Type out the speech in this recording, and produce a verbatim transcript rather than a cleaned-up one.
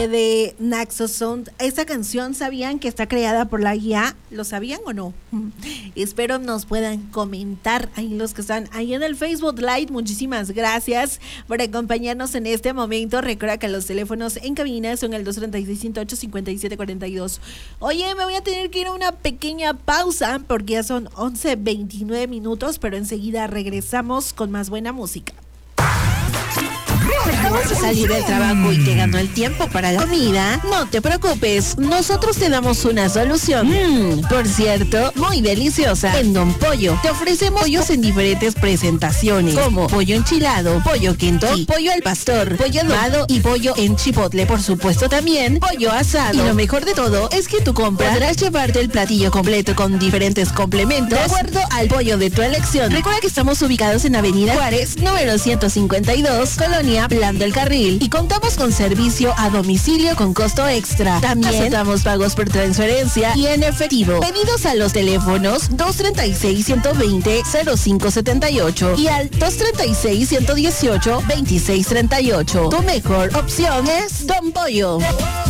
de Naxos Sound. Esta canción, ¿sabían que está creada por la I A? ¿Lo sabían o no? Espero nos puedan comentar ahí los que están ahí en el Facebook Live. Muchísimas gracias por acompañarnos en este momento. Recuerda que los teléfonos en cabina son el dos tres seis, uno cero ocho, cinco siete cuatro dos. Oye, me voy a tener que ir a una pequeña pausa porque ya son once veintinueve minutos, pero enseguida regresamos con más buena música. Acabas de salir del trabajo y te ganó el tiempo para la comida. No te preocupes, nosotros te damos una solución. Mmm, por cierto, muy deliciosa. En Don Pollo te ofrecemos pollos en diferentes presentaciones, como pollo enchilado, pollo Kentucky, pollo al pastor, pollo adobado y pollo en chipotle. Por supuesto también pollo asado. Y lo mejor de todo es que tu compra podrás llevarte el platillo completo con diferentes complementos de acuerdo al pollo de tu elección. Recuerda que estamos ubicados en Avenida Juárez, número ciento cincuenta y dos, Colonia Plan del Carril, y contamos con servicio a domicilio con costo extra. También aceptamos pagos por transferencia y en efectivo. Pedidos a los teléfonos dos tres seis, uno dos cero, cero cinco siete ocho y al dos tres seis, uno uno ocho, dos seis tres ocho. Tu mejor opción es Don Pollo.